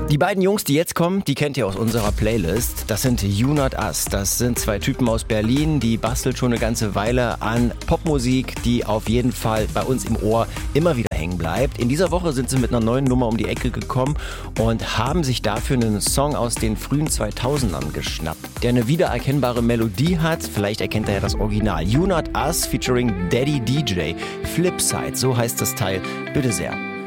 Die beiden Jungs, die jetzt kommen, die kennt ihr aus unserer Playlist. Das sind You Not Us. Das sind zwei Typen aus Berlin, die basteln schon eine ganze Weile an Popmusik, die auf jeden Fall bei uns im Ohr immer wieder hängen bleibt. In dieser Woche sind sie mit einer neuen Nummer um die Ecke gekommen und haben sich dafür einen Song aus den frühen 2000ern geschnappt, der eine wiedererkennbare Melodie hat. Vielleicht erkennt ihr ja das Original. You Not Us featuring Daddy DJ. Flipside, so heißt das Teil. Bitte sehr.